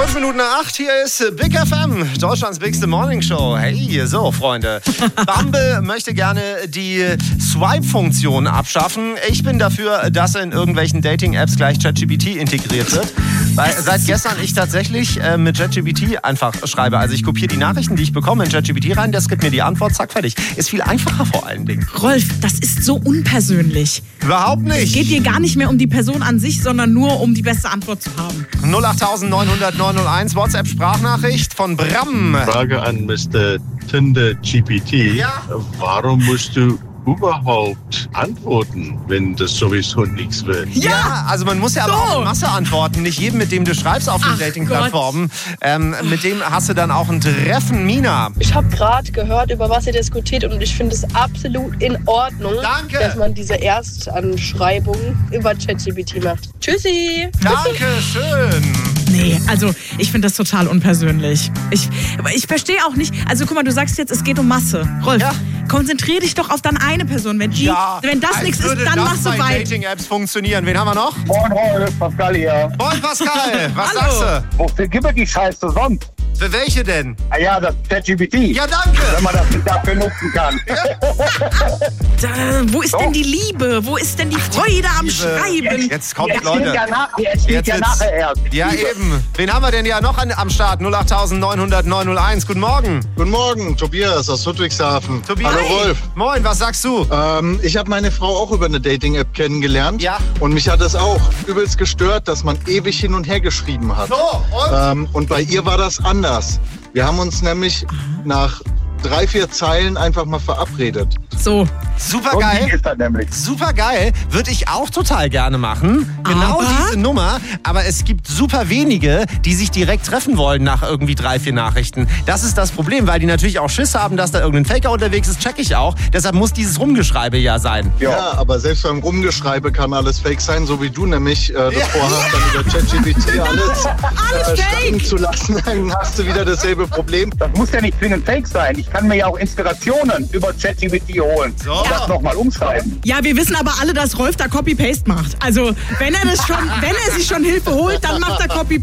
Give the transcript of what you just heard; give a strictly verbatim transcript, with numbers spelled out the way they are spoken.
Fünf Minuten nach acht, hier ist Big F M, Deutschlands bigste Morningshow. Hey, so Freunde. Bumble möchte gerne die Swipe-Funktion abschaffen. Ich bin dafür, dass in irgendwelchen Dating-Apps gleich ChatGPT integriert wird. Weil seit gestern ich tatsächlich äh, mit ChatGPT einfach schreibe. Also ich kopiere die Nachrichten, die ich bekomme, in ChatGPT rein, das gibt mir die Antwort, zack, fertig. Ist viel einfacher vor allen Dingen. Rolf, das ist so unpersönlich. Überhaupt nicht. Es geht dir gar nicht mehr um die Person an sich, sondern nur um die beste Antwort zu haben. null acht neun null null neun null eins, WhatsApp-Sprachnachricht von Bram. Frage an Mister Tinder G P T. Ja. Warum musst du überhaupt antworten, wenn das sowieso nichts wird? Ja, ja, also man muss ja so. aber auch in Masse antworten. Nicht jedem, mit dem du schreibst auf den Ach Dating-Plattformen. Ähm, mit dem hast du dann auch ein Treffen. Mina. Ich habe gerade gehört, über was ihr diskutiert und ich finde es absolut in Ordnung, Danke. dass man diese Erstanschreibung über ChatGPT macht. Tschüssi! Danke schön. Nee, also ich finde das total unpersönlich. Ich, aber ich verstehe auch nicht, also guck mal, du sagst jetzt, es geht um Masse. Rolf, Ja. konzentrier dich doch auf dann eine Person. Wenn, die, Ja, wenn das als nichts ist, würde dann das machst du bei weiter. Dating-Apps funktionieren. Wen haben wir noch? Moin, Rolf, Pascal hier. Moin Pascal, was Hallo. sagst du? Wofür gibt es die Scheiße sonst? Für welche denn? Ah ja, das ChatGPT. Ja, danke. Wenn man das nicht dafür nutzen kann. Da, wo ist denn die Liebe? Wo ist denn die Freude am Liebe. Schreiben? Jetzt kommt, Die entsteht Leute. ja, nach, die entsteht Jetzt ja wird's- nachher erst. Ja, eben. Wen haben wir denn ja noch an, am Start? null acht neun null null neun null eins. Guten Morgen. Guten Morgen, Tobias aus Ludwigshafen. Tobias. Hallo Rolf. Moin, was sagst du? Ähm, ich habe meine Frau auch über eine Dating-App kennengelernt. Ja. Und mich hat es auch übelst gestört, dass man ewig hin und her geschrieben hat. So, und? Ähm, und bei ihr war das anders. Wir haben uns nämlich nach drei, vier Zeilen einfach mal verabredet. So, Super Und geil. die ist das nämlich. Super geil, würde ich auch total gerne machen. Genau Aber? diese Nummer, aber es gibt super wenige, die sich direkt treffen wollen nach irgendwie drei, vier Nachrichten. Das ist das Problem, weil die natürlich auch Schiss haben, dass da irgendein Faker unterwegs ist, check ich auch. Deshalb muss dieses Rumgeschreibe ja sein. Ja, Ja. aber selbst beim Rumgeschreibe kann alles fake sein, so wie du nämlich äh, das Ja. vorhast, dann über ChatGPT alles, Alles äh, fake. schreiben zu lassen, dann hast du wieder dasselbe Problem. Das muss ja nicht zwingend fake sein. Ich kann mir ja auch Inspirationen über ChatGPT holen. So. Und das nochmal umschreiben. ja, wir wissen aber alle, dass Rolf da Copy-Paste macht. Also, wenn er das schon, wenn er sich schon Hilfe holt, dann macht er Copy-Paste.